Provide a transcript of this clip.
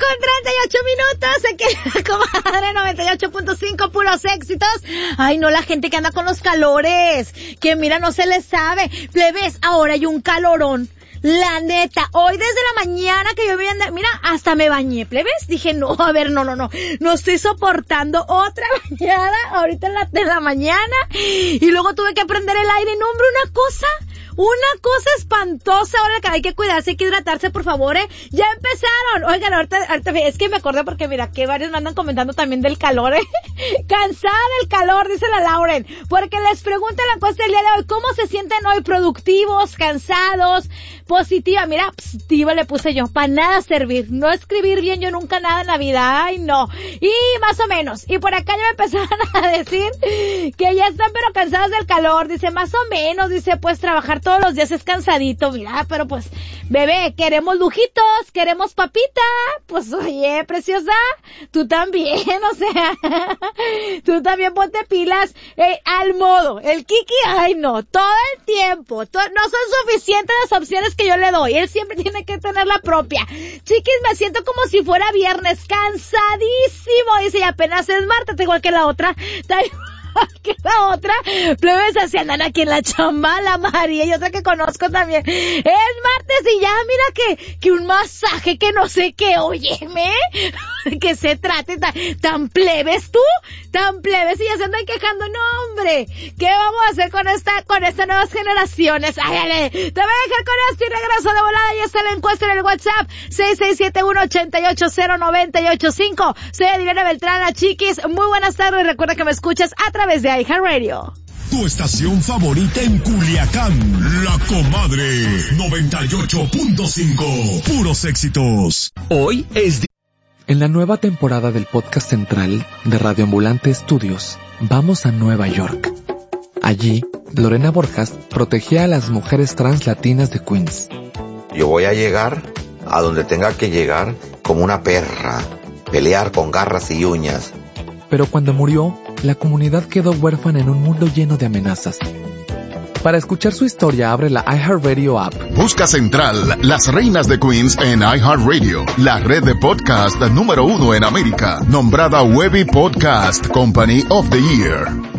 8:38 se queda comadre 98.5 puros éxitos. Ay, no, la gente que anda con los calores, que mira, no se les sabe. Plebes, ahora hay un calorón. La neta, hoy desde la mañana que yo mira, hasta me bañé, plebes. Dije, no, a ver, no estoy soportando otra bañada ahorita en la mañana. Y luego tuve que prender el aire. No, hombre, una cosa espantosa. Ahora hay que cuidarse, hay que hidratarse, por favor, Ya empezaron. Oigan, ahorita es que me acordé porque mira, que varios me andan comentando también del calor, Cansada del calor, dice la Lauren. Porque les pregunto la cosa del día de hoy, ¿cómo se sienten hoy? ¿Productivos? ¿Cansados? ¿Positiva? Mira, positiva le puse yo. Para nada servir. No escribir bien yo nunca nada en la vida. Ay, no. Y más o menos. Y por acá ya me empezaron a decir que ya están pero cansadas del calor. Dice, más o menos. Dice, pues trabajar todos los días es cansadito, mira, pero pues, bebé, queremos lujitos, queremos papita, pues oye, preciosa, tú también, o sea, tú también ponte pilas, al modo, el Kiki, ay no, todo el tiempo, no son suficientes las opciones que yo le doy, él siempre tiene que tener la propia. Chiquis, me siento como si fuera viernes, cansadísimo, dice, y apenas es martes, igual que la otra, que la otra, plebes así andan aquí en la chamba, la María y otra que conozco también. Es martes y ya, mira que un masaje que no sé qué, óyeme, que se trate tan plebes tú, tan plebes y ya se andan quejando, no hombre, ¿qué vamos a hacer con estas nuevas generaciones? Ay, dale, te voy a dejar con esto y regreso de volada, ya está la encuesta en el WhatsApp, 6671-880985, soy Adriana Beltrán, Chiquis, muy buenas tardes, recuerda que me escuchas a través de iHeartRadio. Tu estación favorita en Culiacán, La Comadre 98.5, puros éxitos. Hoy es En la nueva temporada del podcast central de Radio Ambulante Estudios, vamos a Nueva York. Allí, Lorena Borjas protegía a las mujeres trans latinas de Queens. Yo voy a llegar a donde tenga que llegar como una perra, pelear con garras y uñas. Pero cuando murió, la comunidad quedó huérfana en un mundo lleno de amenazas. Para escuchar su historia, abre la iHeartRadio app. Busca Central, las reinas de Queens en iHeartRadio, la red de podcast número 1 en América, nombrada Webby Podcast Company of the Year.